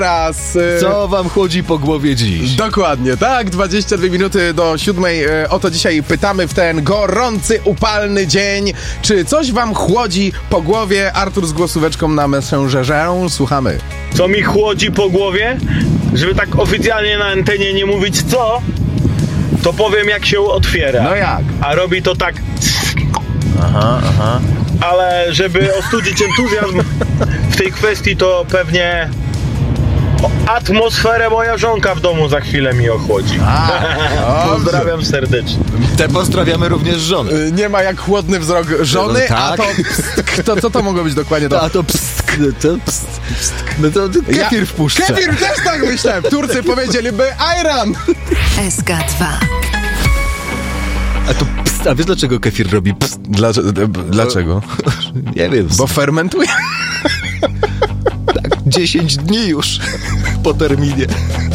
Raz. Co wam chodzi po głowie dziś? Dokładnie, tak. 22 minuty do 7. O to dzisiaj pytamy w ten gorący, upalny dzień. Czy coś wam chłodzi po głowie? Artur z głosóweczką na Messengerze. Słuchamy. Co mi chłodzi po głowie? Żeby tak oficjalnie na antenie nie mówić co, to powiem jak się otwiera. No jak? A robi to tak... Aha. Ale żeby ostudzić entuzjazm w tej kwestii, to pewnie atmosferę moja żonka w domu za chwilę mi ochłodzi. Pozdrawiam serdecznie. Te pozdrawiamy również żony. Nie ma jak chłodny wzrok żony, No tak. a to pstk, to co to mogło być dokładnie? A to pstk, no to kefir wpuszcza. Kefir też tak myślałem. Turcy powiedzieliby ayran. SK2. A to pst, a wiesz dlaczego kefir robi pst? Dlaczego? Nie wiem. Bo fermentuje. tak 10 dni już po terminie.